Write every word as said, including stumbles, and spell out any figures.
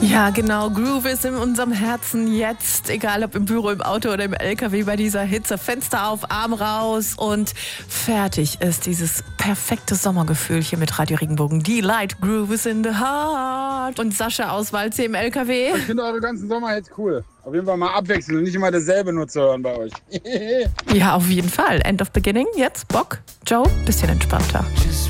Ja, genau. Groove ist in unserem Herzen jetzt, egal ob im Büro, im Auto oder im L K W bei dieser Hitze. Fenster auf, Arm raus und fertig ist dieses perfekte Sommergefühl hier mit Radio Regenbogen. Die Light Groove is in the heart. Und Sascha aus Waldsee im L K W. Ich finde eure ganzen Sommer jetzt cool. Auf jeden Fall mal abwechseln und nicht immer dasselbe nur zu hören bei euch. Ja, auf jeden Fall. End of Beginning. Jetzt Bock. Joe, bisschen entspannter.